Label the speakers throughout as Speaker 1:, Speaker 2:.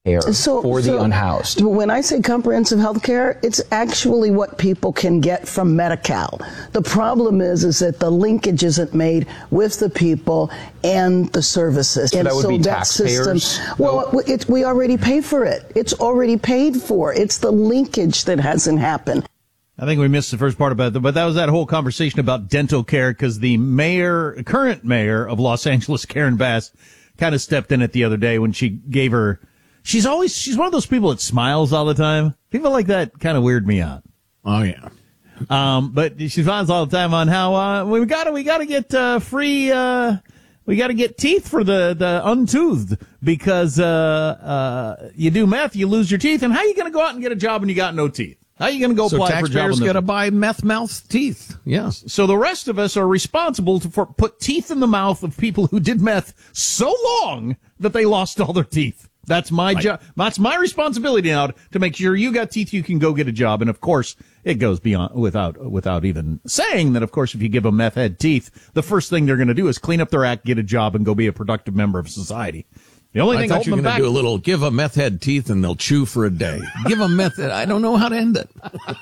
Speaker 1: care for the unhoused.
Speaker 2: When I say comprehensive health care, it's actually what people can get from Medi-Cal. The problem is that the linkage isn't made with the people and the services.
Speaker 1: So
Speaker 2: and
Speaker 1: that would be
Speaker 2: that
Speaker 1: taxpayers?
Speaker 2: System, well, we already pay for it. It's already paid for. It's the linkage that hasn't happened.
Speaker 3: I think we missed the first part about that, but that was that whole conversation about dental care because the current mayor of Los Angeles, Karen Bass, kind of stepped in it the other day when she gave her. She's one of those people that smiles all the time. People like that kind of weird me out.
Speaker 4: Oh yeah.
Speaker 3: But she smiles all the time on how we gotta get free. We gotta get teeth for the untoothed because you do meth, you lose your teeth, and how are you gonna go out and get a job when you got no teeth? How are you going to go apply for a job?
Speaker 4: Taxpayers got to buy meth mouth teeth. Yes.
Speaker 3: So the rest of us are responsible for put teeth in the mouth of people who did meth so long that they lost all their teeth. That's my job. That's my responsibility now to make sure you got teeth, you can go get a job. And of course, it goes beyond without even saying that. Of course, if you give a meth head teeth, the first thing they're going to do is clean up their act, get a job, and go be a productive member of society. The only thing
Speaker 4: I thought you were going to do a little, give a meth head teeth and they'll chew for a day. Give a meth head. I don't know how to end it.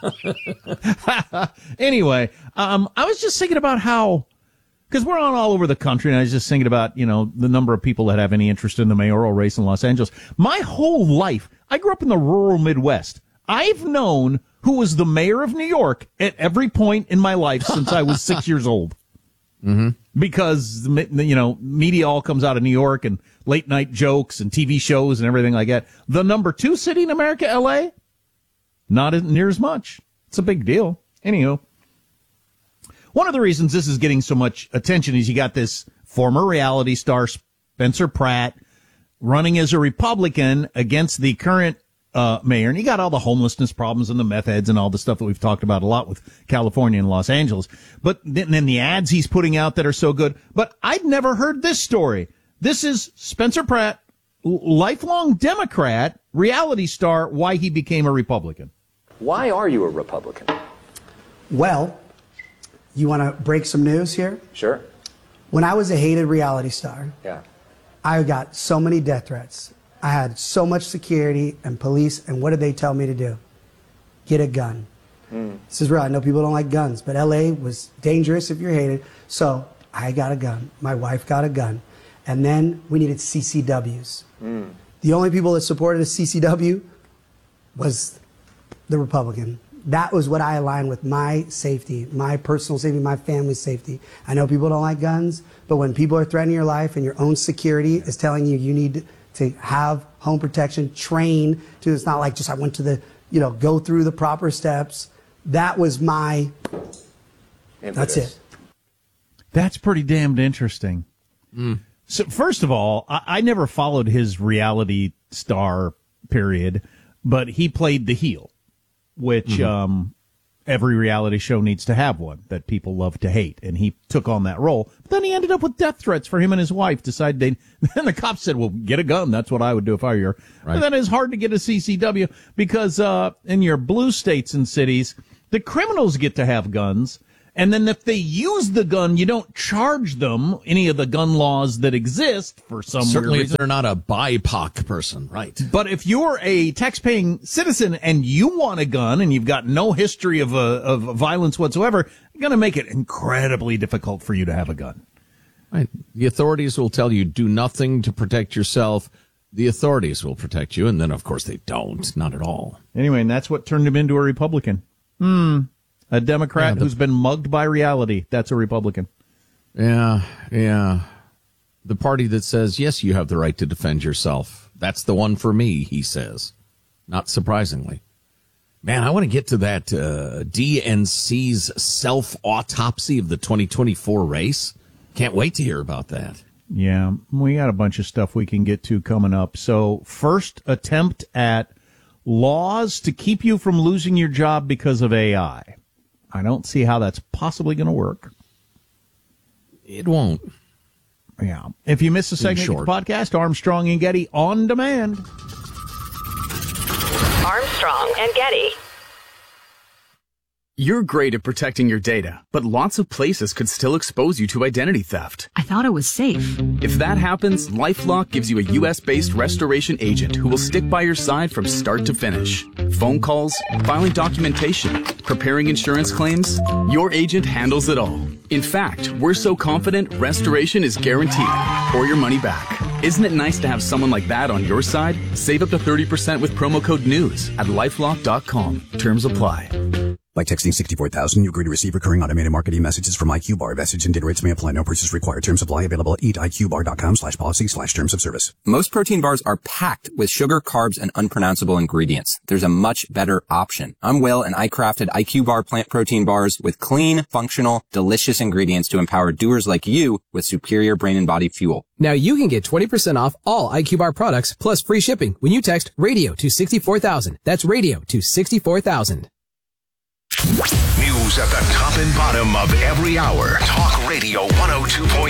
Speaker 3: Anyway, I was just thinking about how, because we're on all over the country, and I was just thinking about, the number of people that have any interest in the mayoral race in Los Angeles. My whole life, I grew up in the rural Midwest. I've known who was the mayor of New York at every point in my life since I was 6 years old.
Speaker 4: Mm-hmm.
Speaker 3: Because, media all comes out of New York and late night jokes and TV shows and everything like that. The number 2 city in America, LA, not near as much. It's a big deal. Anywho, one of the reasons this is getting so much attention is you got this former reality star, Spencer Pratt, running as a Republican against the current mayor, and you got all the homelessness problems and the meth heads and all the stuff that we've talked about a lot with California and Los Angeles. But then the ads he's putting out that are so good. But I'd never heard this story. This is Spencer Pratt, lifelong Democrat, reality star, why he became a Republican.
Speaker 1: Why are you a Republican?
Speaker 5: Well, you want to break some news here?
Speaker 1: Sure.
Speaker 5: When I was a hated reality star, I got so many death threats. I had so much security and police, and what did they tell me to do? Get a gun. This is real. I know people don't like guns, but LA was dangerous if you're hated. So I got a gun. My wife got a gun. And then we needed CCWs. The only people that supported a CCW was the Republican. That was what I aligned with, my safety, my personal safety, my family's safety. I know people don't like guns, but when people are threatening your life and your own security is telling you need to have home protection, train to, it's not like just I went to the, go through the proper steps. That was my, that's it.
Speaker 3: That's pretty damned interesting. So first of all, I never followed his reality star period, but he played the heel, which every reality show needs to have one that people love to hate, and he took on that role. But then he ended up with death threats for him and his wife. Then the cops said, well, get a gun. That's what I would do if I were you. Right. But then it's hard to get a CCW because in your blue states and cities, the criminals get to have guns. And then if they use the gun, you don't charge them any of the gun laws that exist for some
Speaker 4: Certainly
Speaker 3: reason.
Speaker 4: If they're not a BIPOC person, right.
Speaker 3: But if you're a tax-paying citizen and you want a gun and you've got no history of violence whatsoever, you're going to make it incredibly difficult for you to have a gun.
Speaker 4: Right. The authorities will tell you do nothing to protect yourself. The authorities will protect you. And then, of course, they don't. Not at all.
Speaker 3: Anyway, and that's what turned him into a Republican. A Democrat who's been mugged by reality. That's a Republican.
Speaker 4: Yeah. The party that says, yes, you have the right to defend yourself. That's the one for me, he says. Not surprisingly. Man, I want to get to that DNC's self-autopsy of the 2024 race. Can't wait to hear about that.
Speaker 3: Yeah, we got a bunch of stuff we can get to coming up. So first attempt at laws to keep you from losing your job because of AI. I don't see how that's possibly going to work.
Speaker 4: It won't.
Speaker 3: Yeah. If you miss a segment of the podcast, Armstrong and Getty on demand.
Speaker 6: Armstrong and Getty. You're great at protecting your data, but lots of places could still expose you to identity theft.
Speaker 7: I thought it was safe.
Speaker 6: If that happens, LifeLock gives you a U.S.-based restoration agent who will stick by your side from start to finish. Phone calls, filing documentation, preparing insurance claims, your agent handles it all. In fact, we're so confident restoration is guaranteed or your money back. Isn't it nice to have someone like that on your side? Save up to 30% with promo code NEWS at LifeLock.com. Terms apply.
Speaker 8: By texting 64,000, you agree to receive recurring automated marketing messages from IQ Bar. Message and data rates may apply. No purchase required. Terms apply. Available at eatiqbar.com/policy/terms of service.
Speaker 9: Most protein bars are packed with sugar, carbs, and unpronounceable ingredients. There's a much better option. I'm Will, and I crafted IQ Bar plant protein bars with clean, functional, delicious ingredients to empower doers like you with superior brain and body fuel.
Speaker 10: Now you can get 20% off all IQ Bar products plus free shipping when you text radio to 64,000. That's radio to 64,000.
Speaker 11: News at the top and bottom of every hour. Talk Radio 102.3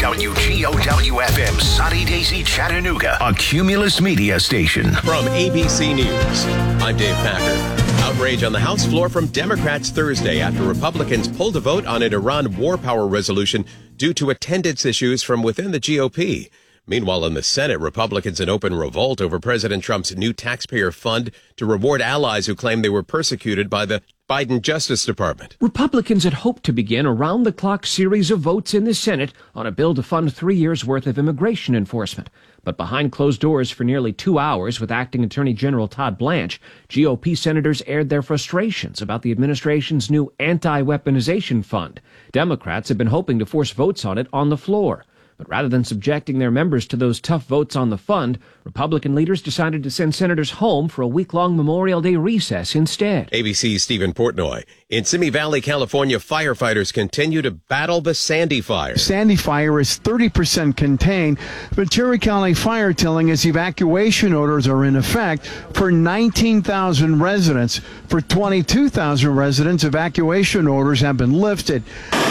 Speaker 11: WGOW-FM, Sunny Daisy, Chattanooga, a Cumulus Media station.
Speaker 12: From ABC News, I'm Dave Packer. Outrage on the House floor from Democrats Thursday after Republicans pulled a vote on an Iran war power resolution due to attendance issues from within the GOP. Meanwhile, in the Senate, Republicans in open revolt over President Trump's new taxpayer fund to reward allies who claim they were persecuted by the Biden Justice Department.
Speaker 13: Republicans had hoped to begin a round-the-clock series of votes in the Senate on a bill to fund 3 years' worth of immigration enforcement. But behind closed doors for nearly 2 hours with Acting Attorney General Todd Blanche, GOP senators aired their frustrations about the administration's new anti-weaponization fund. Democrats had been hoping to force votes on it on the floor. But rather than subjecting their members to those tough votes on the fund, Republican leaders decided to send senators home for a week-long Memorial Day recess instead.
Speaker 12: ABC's Stephen Portnoy. In Simi Valley, California, firefighters continue to battle the Sandy fire.
Speaker 14: Sandy fire is 30% contained, but Cherry County Fire telling us evacuation orders are in effect for 19,000 residents. For 22,000 residents, evacuation orders have been lifted.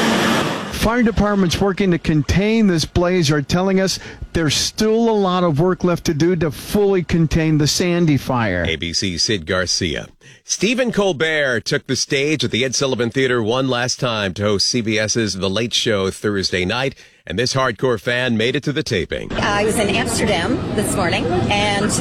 Speaker 14: Fire departments working to contain this blaze are telling us there's still a lot of work left to do to fully contain the Sandy fire.
Speaker 12: ABC's Sid Garcia. Stephen Colbert took the stage at the Ed Sullivan Theater one last time to host CBS's The Late Show Thursday night, and this hardcore fan made it to the taping.
Speaker 15: I was in Amsterdam this morning and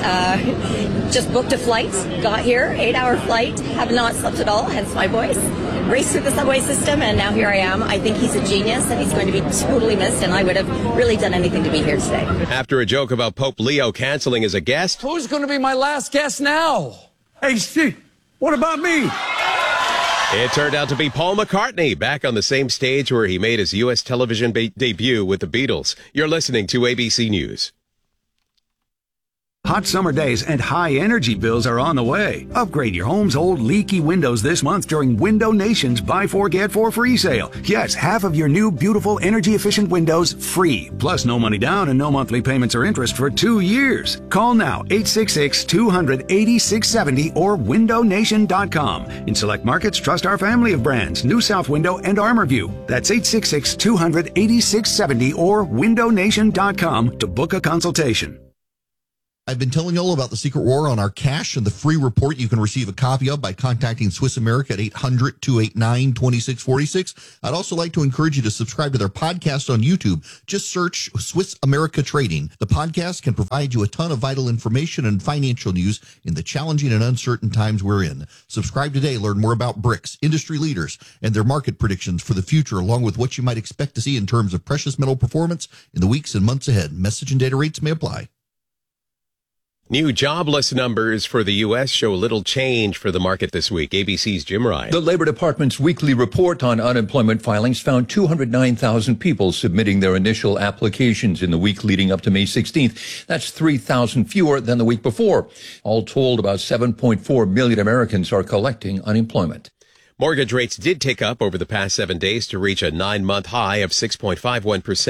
Speaker 15: just booked a flight, got here, 8-hour flight, have not slept at all, hence my voice. Raced through the subway system, and now here I am. I think he's a genius, and he's going to be totally missed, and I would have really done anything to be here today.
Speaker 12: After a joke about Pope Leo canceling as a guest,
Speaker 16: who's going to be my last guest now? Hey, Steve, what about me?
Speaker 12: It turned out to be Paul McCartney, back on the same stage where he made his U.S. television debut with the Beatles. You're listening to ABC News.
Speaker 17: Hot summer days and high energy bills are on the way. Upgrade your home's old leaky windows this month during Window Nation's Buy 4 Get 4 free sale. Yes, half of your new beautiful energy efficient windows free. Plus no money down and no monthly payments or interest for 2 years. Call now 866-200-8670 or windownation.com. In select markets, trust our family of brands, New South Window and ArmorView. That's 866-200-8670 or windownation.com to book a consultation.
Speaker 18: I've been telling you all about the Secret War on our cash and the free report you can receive a copy of by contacting Swiss America at 800-289-2646. I'd also like to encourage you to subscribe to their podcast on YouTube. Just search Swiss America Trading. The podcast can provide you a ton of vital information and financial news in the challenging and uncertain times we're in. Subscribe today. Learn more about BRICS, industry leaders, and their market predictions for the future, along with what you might expect to see in terms of precious metal performance in the weeks and months ahead. Message and data rates may apply.
Speaker 12: New jobless numbers for the U.S. show little change for the market this week. ABC's Jim Ryan.
Speaker 19: The Labor Department's weekly report on unemployment filings found 209,000 people submitting their initial applications in the week leading up to May 16th. That's 3,000 fewer than the week before. All told, about 7.4 million Americans are collecting unemployment.
Speaker 12: Mortgage rates did tick up over the past 7 days to reach a 9-month high of 6.51%.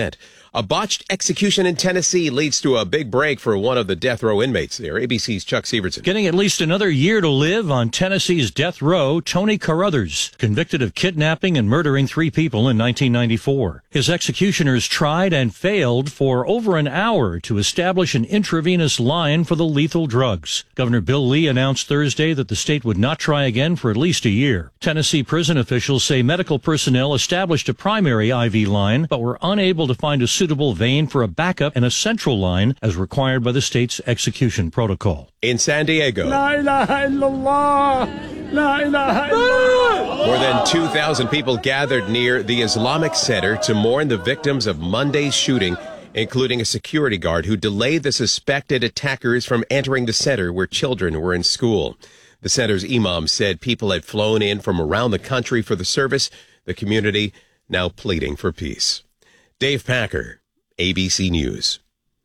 Speaker 12: A botched execution in Tennessee leads to a big break for one of the death row inmates there. ABC's Chuck Severson.
Speaker 7: Getting at least another year to live on Tennessee's death row, Tony Carruthers, convicted of kidnapping and murdering 3 people in 1994. His executioners tried and failed for over an hour to establish an intravenous line for the lethal drugs. Governor Bill Lee announced Thursday that the state would not try again for at least a year. Tennessee prison officials say medical personnel established a primary IV line, but were unable to find a suitable vein for a backup and a central line as required by the state's execution protocol.
Speaker 12: In San Diego,
Speaker 16: La ilaha illallah. La ilaha illallah.
Speaker 12: more than 2,000 people gathered near the Islamic Center to mourn the victims of Monday's shooting, including a security guard who delayed the suspected attackers from entering the center where children were in school. The center's imam said people had flown in from around the country for the service, the community now pleading for peace. Dave Packer, ABC News.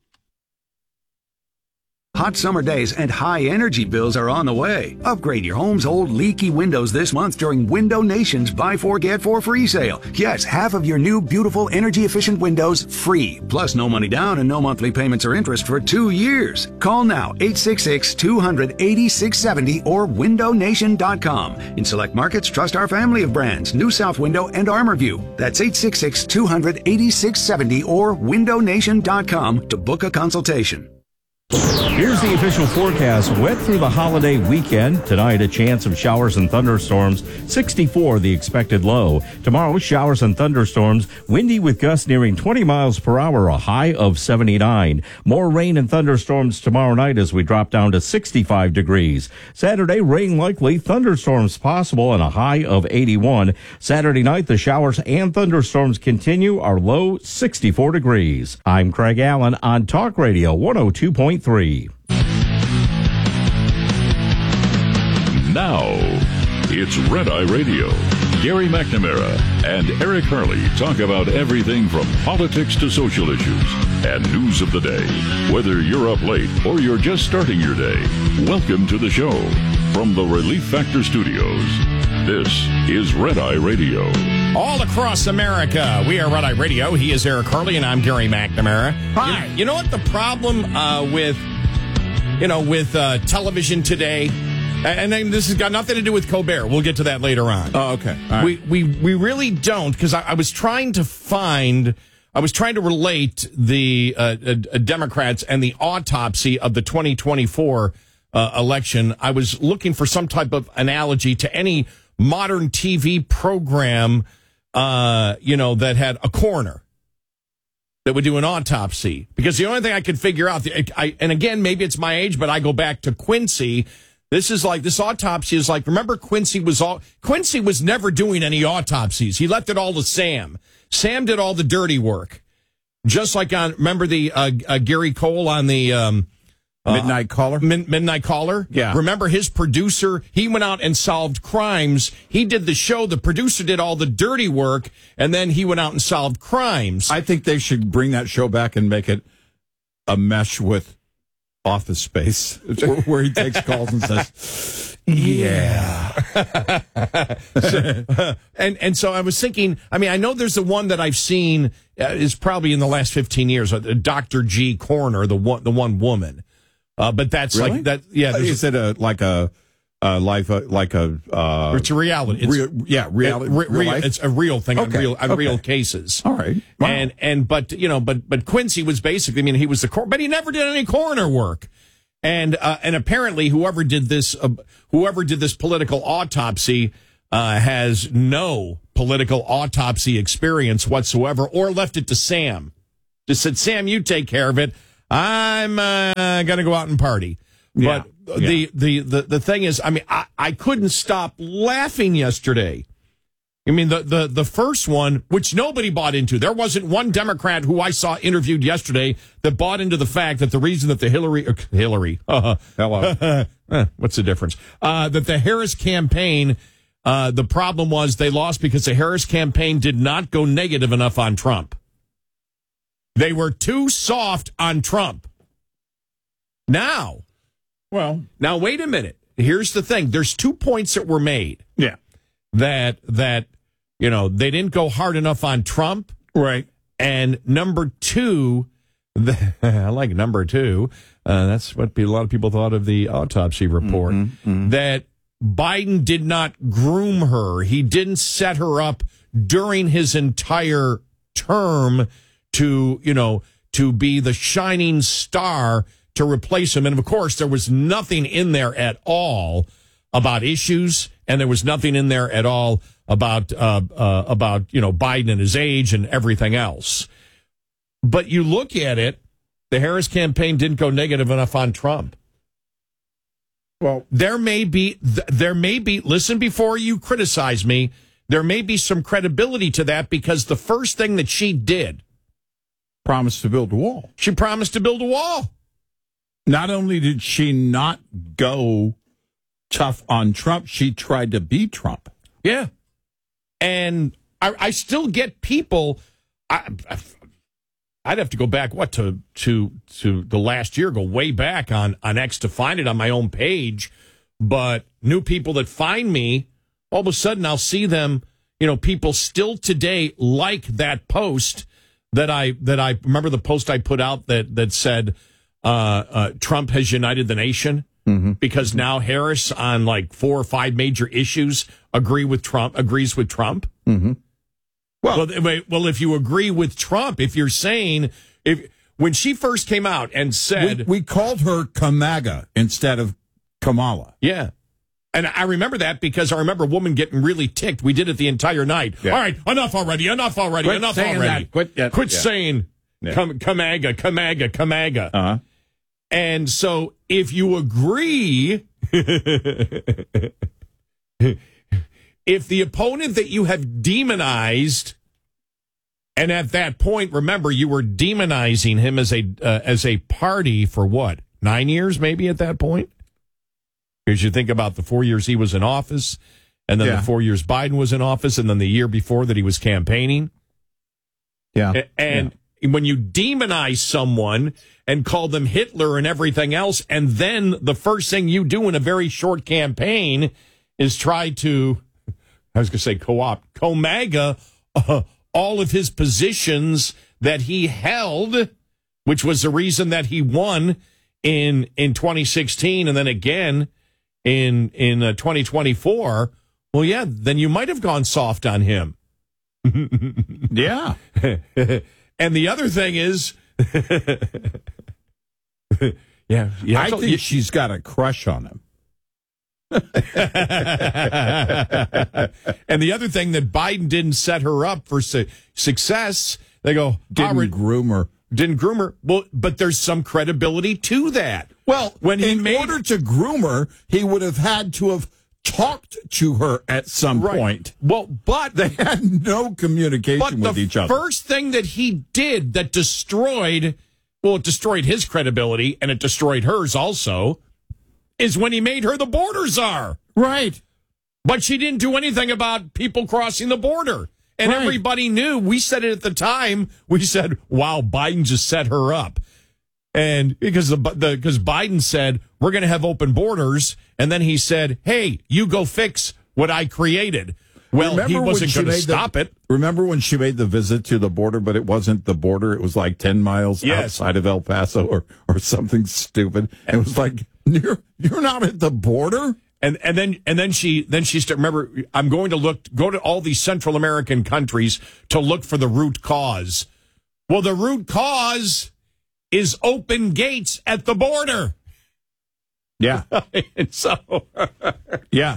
Speaker 17: Hot summer days and high energy bills are on the way. Upgrade your home's old leaky windows this month during Window Nation's Buy 4 Get 4 free sale. Yes, half of your new beautiful energy efficient windows free. Plus no money down and no monthly payments or interest for 2 years. Call now 866-200-8670 or windownation.com. In select markets, trust our family of brands, New South Window and ArmorView. That's 866-200-8670 or windownation.com to book a consultation.
Speaker 20: Here's the official forecast. Wet through the holiday weekend. Tonight, a chance of showers and thunderstorms. 64, the expected low. Tomorrow, showers and thunderstorms. Windy with gusts nearing 20 miles per hour, a high of 79. More rain and thunderstorms tomorrow night as we drop down to 65 degrees. Saturday, rain likely, thunderstorms possible, and a high of 81. Saturday night, the showers and thunderstorms continue, our low 64 degrees. I'm Craig Allen on Talk Radio 102.3.
Speaker 21: Now, it's Red Eye Radio. Gary McNamara and Eric Harley talk about everything from politics to social issues and news of the day. Whether you're up late or you're just starting your day, welcome to the show. From the Relief Factor Studios, this is Red Eye Radio.
Speaker 22: All across America, we are Red Eye Radio. He is Eric Harley, and I'm Gary McNamara. Hi. You know what the problem with television today, and this has got nothing to do with Colbert. We'll get to that later on.
Speaker 23: Oh, okay. All right.
Speaker 22: We really don't, because I was trying to relate the Democrats and the autopsy of the 2024 election. I was looking for some type of analogy to any modern TV program, that had a coroner that would do an autopsy. Because the only thing I could figure out, and again, maybe it's my age, but I go back to Quincy. This autopsy is like, remember Quincy was never doing any autopsies. He left it all to Sam. Sam did all the dirty work. Just like remember the Gary Cole on the
Speaker 23: Midnight Caller?
Speaker 22: Midnight Caller?
Speaker 23: Yeah.
Speaker 22: Remember his producer? He went out and solved crimes. He did the show. The producer did all the dirty work, and then he went out and solved crimes.
Speaker 23: I think they should bring that show back and make it a mesh with Office Space, where he takes calls and says, yeah.
Speaker 22: So I was thinking, I know there's the one that I've seen is probably in the last 15 years, Dr. G. Coroner, the one woman. But that's
Speaker 23: really?
Speaker 22: like that. Yeah.
Speaker 23: Is it it's
Speaker 22: a reality.
Speaker 23: Reality.
Speaker 22: It's a real thing.
Speaker 23: Okay.
Speaker 22: On real cases.
Speaker 23: All right. Wow.
Speaker 22: But Quincy was basically, he was the coroner, but he never did any coroner work. And apparently whoever did this political autopsy, has no political autopsy experience whatsoever, or left it to Sam. Just said, Sam, you take care of it. I'm going to go out and party.
Speaker 23: Yeah.
Speaker 22: But the thing is, I couldn't stop laughing yesterday. The first one, which nobody bought into. There wasn't one Democrat who I saw interviewed yesterday that bought into the fact that the reason that the Hillary,
Speaker 23: hello,
Speaker 22: what's the difference? That the Harris campaign, the problem was they lost because the Harris campaign did not go negative enough on Trump. They were too soft on Trump. Now, wait a minute. Here's the thing. There's 2 points that were made.
Speaker 23: Yeah.
Speaker 22: That they didn't go hard enough on Trump.
Speaker 23: Right.
Speaker 22: And number two, I like number two. That's what a lot of people thought of the autopsy report, that Biden did not groom her. He didn't set her up during his entire term to be the shining star to replace him. And of course, there was nothing in there at all about issues, and there was nothing in there at all about Biden and his age and everything else. But you look at it, the Harris campaign didn't go negative enough on Trump. Well, there may be, listen before you criticize me, there may be some credibility to that, because the first thing that she did,
Speaker 23: promised to build a wall.
Speaker 22: She promised to build a wall.
Speaker 23: Not only did she not go tough on Trump, she tried to be Trump.
Speaker 22: Yeah. And I still get people, I'd have to go back, to the last year, go way back on X to find it on my own page. But new people that find me, all of a sudden I'll see them, people still today like that post that I remember, the post I put out that said, Trump has united the nation, because now Harris on like 4 or 5 major issues agrees with Trump. Well, if you agree with Trump, if you're saying, when she first came out and said,
Speaker 23: we called her Kamaga instead of Kamala.
Speaker 22: Yeah. And I remember that because I remember a woman getting really ticked. We did it the entire night. Yeah. All right, enough already.
Speaker 23: Quit
Speaker 22: saying Kamaga.
Speaker 23: Uh-huh.
Speaker 22: And so if you agree, if the opponent that you have demonized, and at that point, remember, you were demonizing him as a party for what, 9 years maybe at that point? Because you think about the 4 years he was in office, and then the 4 years Biden was in office, and then the year before that he was campaigning.
Speaker 23: Yeah.
Speaker 22: And when you demonize someone and call them Hitler and everything else, and then the first thing you do in a very short campaign is try to, I was going to say co-MAGA all of his positions that he held, which was the reason that he won in 2016 and then again in 2024. Well, yeah, then you might have gone soft on him.
Speaker 23: Yeah.
Speaker 22: And the other thing is,
Speaker 23: I think she's got a crush on him.
Speaker 22: And the other thing that Biden didn't set her up for success, they go,
Speaker 23: didn't groom her.
Speaker 22: Well, but there's some credibility to that.
Speaker 23: Well, in order to groom her, he would have had to have talked to her at some point.
Speaker 22: Well, but
Speaker 23: they had no communication with each other.
Speaker 22: The first thing that he did that destroyed his credibility, and it destroyed hers also, is when he made her the border czar.
Speaker 23: Right.
Speaker 22: But she didn't do anything about people crossing the border. And everybody knew. We said it at the time. We said, wow, Biden just set her up. And because Biden said, we're going to have open borders. And then he said, hey, you go fix what I created. Well, he wasn't going to stop it.
Speaker 23: Remember when she made the visit to the border, but it wasn't the border. It was like 10 miles outside of El Paso or something stupid. And it was like, you're not at the border.
Speaker 22: And then she remember, I'm going to go to all these Central American countries to look for the root cause. Well, the root cause is open gates at the border.
Speaker 23: Yeah.
Speaker 22: And so,
Speaker 23: yeah.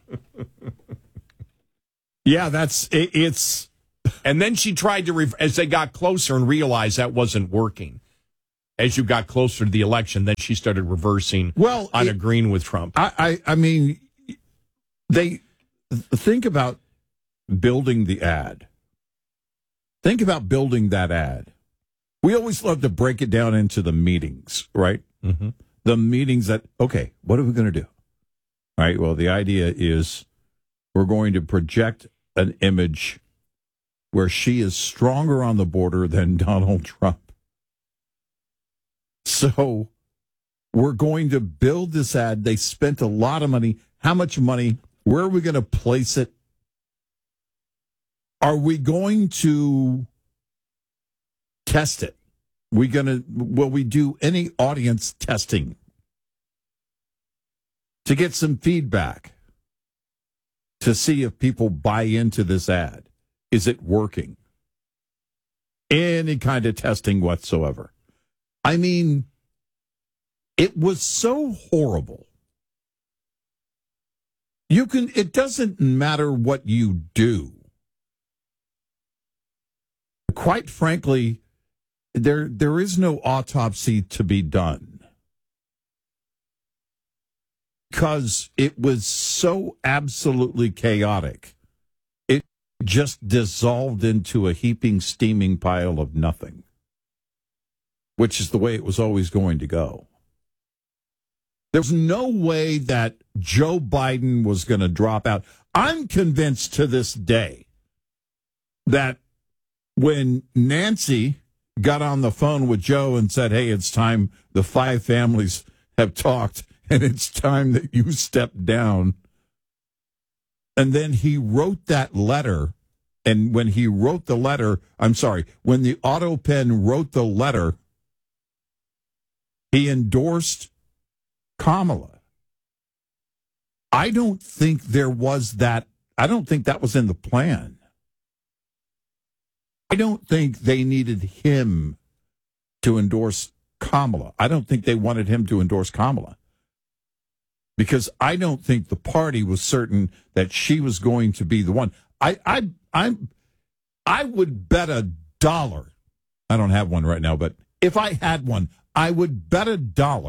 Speaker 23: Yeah, it's.
Speaker 22: And then she tried to, as they got closer and realized that wasn't working. As you got closer to the election, then she started reversing on agreeing with Trump.
Speaker 23: I mean, they think about building the ad. Think about building that ad. We always love to break it down into the meetings, right?
Speaker 22: Mm-hmm.
Speaker 23: The meetings that, okay, what are we going to do? All right, well, the idea is we're going to project an image where she is stronger on the border than Donald Trump. So we're going to build this ad. They spent a lot of money. How much money? Where are we going to place it? Are we going to test it? Will we do any audience testing to get some feedback to see if people buy into this ad? Is it working? Any kind of testing whatsoever. I mean, it was so horrible. It doesn't matter what you do. Quite frankly, there is no autopsy to be done. Because it was so absolutely chaotic. It just dissolved into a heaping, steaming pile of nothing. Which is the way it was always going to go. There's no way that Joe Biden was going to drop out. I'm convinced to this day that when Nancy got on the phone with Joe and said, hey, it's time, the 5 families have talked, and it's time that you step down. And then he wrote that letter. And when he wrote the letter, when the auto pen wrote the letter, he endorsed Kamala. I don't think there was that. I don't think that was in the plan. I don't think they needed him to endorse Kamala. I don't think they wanted him to endorse Kamala. Because I don't think the party was certain that she was going to be the one. I would bet $1. I don't have one right now, but if I had one, I would bet $1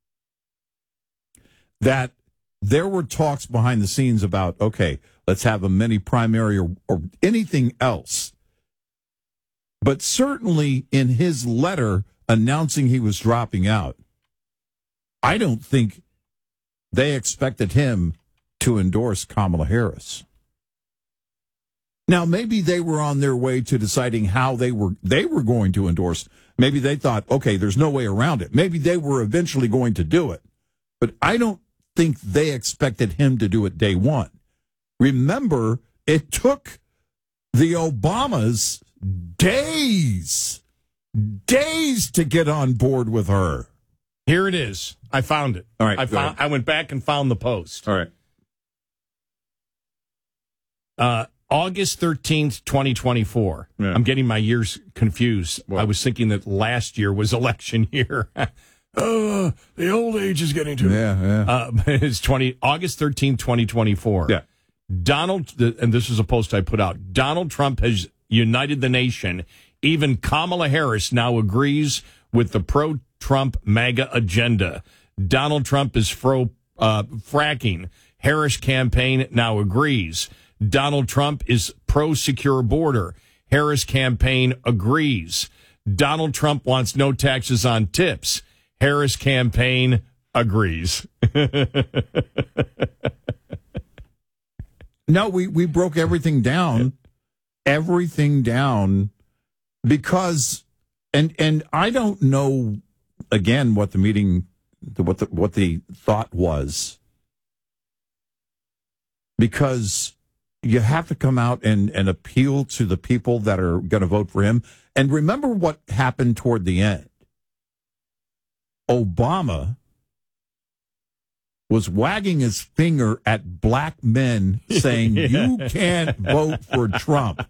Speaker 23: that there were talks behind the scenes about, okay, let's have a mini primary or anything else. But certainly in his letter announcing he was dropping out, I don't think they expected him to endorse Kamala Harris. Now, maybe they were on their way to deciding how they were going to endorse. Maybe they thought, okay, there's no way around it. Maybe they were eventually going to do it. But I don't think they expected him to do it day one. Remember, it took the Obamas days to get on board with her.
Speaker 22: Here it is. I found it.
Speaker 23: All right.
Speaker 22: I went back and found the post.
Speaker 23: All
Speaker 22: right. August 13th, 2024. Yeah. I'm getting my years confused. What? I was thinking that last year was election year. The old age is getting to me.
Speaker 23: Yeah.
Speaker 22: It's August 13th, 2024.
Speaker 23: Yeah.
Speaker 22: And this is a post I put out. Donald Trump has united the nation. Even Kamala Harris now agrees with the pro-Trump MAGA agenda. Donald Trump is fracking. Harris campaign now agrees. Donald Trump is pro-secure border. Harris campaign agrees. Donald Trump wants no taxes on tips. Harris campaign agrees.
Speaker 23: No, we broke everything down. Everything down because and I don't know again what the meeting what the thought was, because you have to come out and appeal to the people that are going to vote for him. And remember what happened toward the end. Obama was wagging his finger at black men saying, you can't vote for Trump.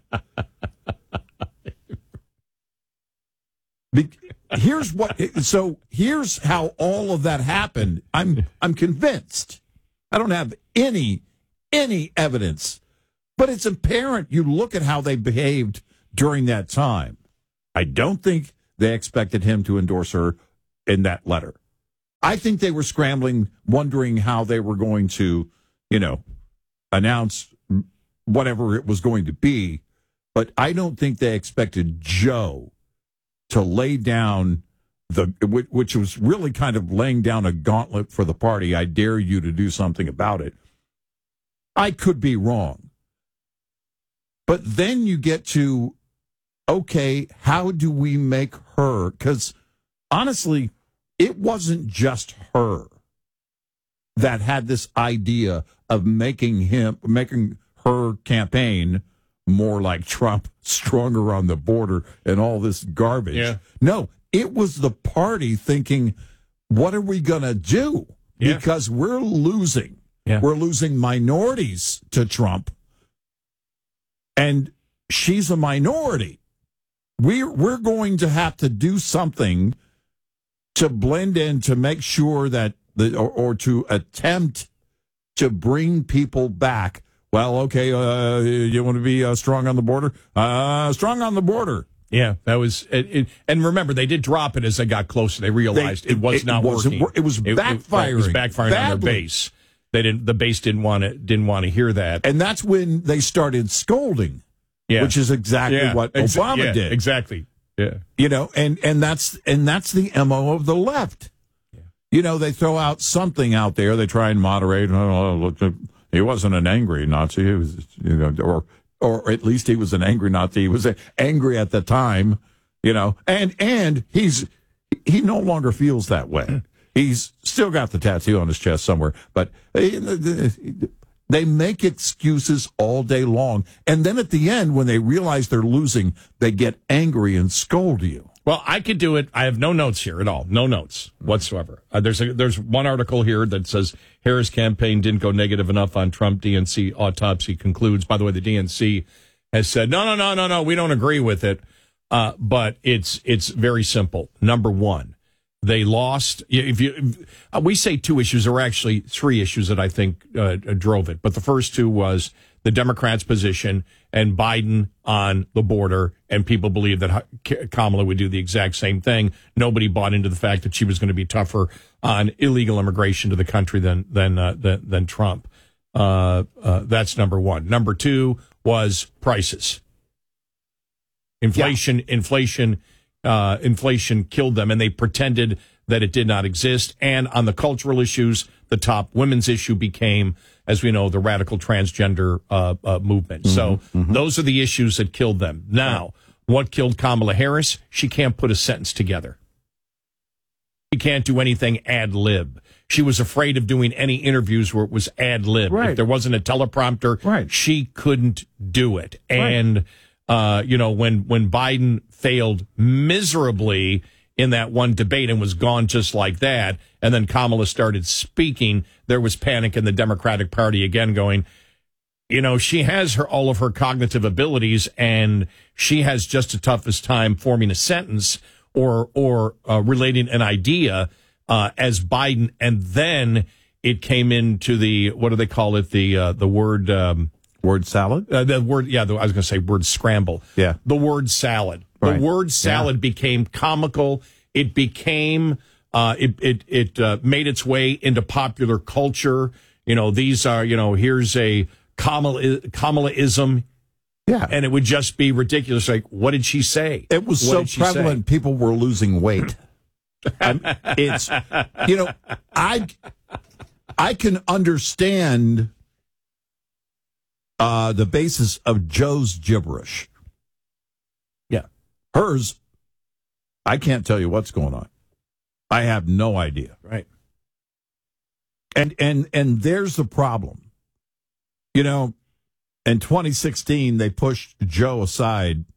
Speaker 23: Here's how all of that happened. I'm convinced. I don't have any evidence, but it's apparent. You look at how they behaved during that time. I don't think they expected him to endorse her in that letter. I think they were scrambling, wondering how they were going to, announce whatever it was going to be. But I don't think they expected Joe to lay down which was really kind of laying down a gauntlet for the party. I dare you to do something about it. I could be wrong. But then you get to, okay, how do we make her? Because honestly, it wasn't just her that had this idea of making her campaign more like Trump, stronger on the border, and all this garbage.
Speaker 22: Yeah.
Speaker 23: No, it was the party thinking, what are we going to do?
Speaker 22: Yeah.
Speaker 23: Because we're losing.
Speaker 22: Yeah.
Speaker 23: We're losing minorities to Trump. And she's a minority. We're going to have to do something to blend in, to make sure that or to attempt to bring people back. Well, okay, you want to be strong on the border? Strong on the border.
Speaker 22: Yeah, that was it. And remember, they did drop it as they got closer. They realized it was not working.
Speaker 23: It was backfiring.
Speaker 22: It was backfiring on their base. The base didn't want to hear that.
Speaker 23: And that's when they started scolding. Yeah. Which is exactly what Obama did. Exactly.
Speaker 22: Yeah.
Speaker 23: You know, and that's the MO of the left. Yeah. You know, they throw out something out there, they try and moderate. Oh, look, he wasn't an angry Nazi. He was, you know, or at least he was an angry Nazi. He was angry at the time, you know, and he no longer feels that way. He's still got the tattoo on his chest somewhere, but they make excuses all day long. And then at the end, when they realize they're losing, they get angry and scold you.
Speaker 22: Well, I could do it. I have no notes here at all. No notes whatsoever. There's one article here that says Harris campaign didn't go negative enough on Trump. DNC autopsy concludes. By the way, the DNC has said, no, we don't agree with it. But it's very simple. Number one, they lost. We say two issues, there were actually three issues that I think drove it. But the first two was the Democrats' position and Biden on the border, and people believe that Kamala would do the exact same thing. Nobody bought into the fact that she was going to be tougher on illegal immigration to the country than Trump. That's number one. Number two was prices. Inflation killed them, and they pretended that it did not exist. And on the cultural issues, the top women's issue became, as we know, the radical transgender movement. Mm-hmm, so those are the issues that killed them. Now, what killed Kamala Harris? She can't put a sentence together. She can't do anything ad lib. She was afraid of doing any interviews where it was ad lib. Right. If there wasn't a teleprompter, she couldn't do it. And when Biden failed miserably in that one debate and was gone just like that, and then Kamala started speaking, there was panic in the Democratic Party again going, she has all of her cognitive abilities, and she has just the toughest time forming a sentence or relating an idea as Biden. And then it came into the, what do they call it? The word...
Speaker 23: word salad?
Speaker 22: The word, I was going to say word scramble.
Speaker 23: Yeah.
Speaker 22: The word salad. The word salad became comical. It became, it made its way into popular culture. These are, here's a Kamala-ism.
Speaker 23: Yeah.
Speaker 22: And it would just be ridiculous. Like, what did she say?
Speaker 23: It was so prevalent, people were losing weight. It's, I can understand the basis of Joe's gibberish.
Speaker 22: Yeah.
Speaker 23: Hers, I can't tell you what's going on. I have no idea.
Speaker 22: Right.
Speaker 23: And there's the problem. In 2016, they pushed Joe aside,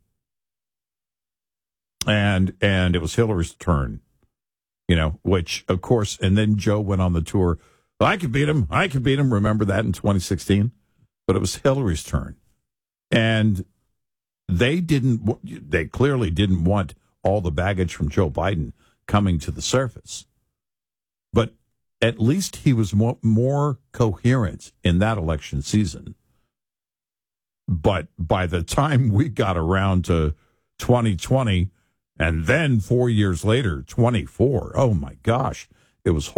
Speaker 23: and it was Hillary's turn, which, of course, and then Joe went on the tour. I could beat him. Remember that in 2016? But it was Hillary's turn. And they clearly didn't want all the baggage from Joe Biden coming to the surface. But at least he was more coherent in that election season. But by the time we got around to 2020, and then 4 years later, 24, oh my gosh, it was